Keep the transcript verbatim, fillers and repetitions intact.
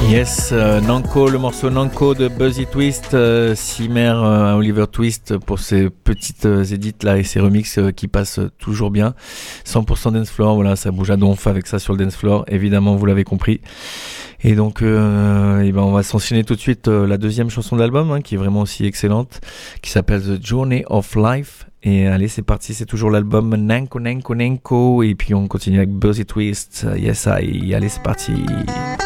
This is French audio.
Yes, euh, Nanko, le morceau Nanko de Buzzy Twist, euh, Simer, euh, Oliver Twist pour ces petites euh, édits là et ces remixes euh, qui passent toujours bien. cent pour cent dance floor, voilà, ça bouge à donf avec ça sur le dance floor, évidemment, vous l'avez compris. Et donc, euh, et ben on va s'enchaîner tout de suite euh, la deuxième chanson de l'album, hein, qui est vraiment aussi excellente, qui s'appelle The Journey of Life. Et allez, c'est parti, c'est toujours l'album Nanko Nanko Nanko, et puis on continue avec Buzzy Twist. Yes, I. Allez, c'est parti.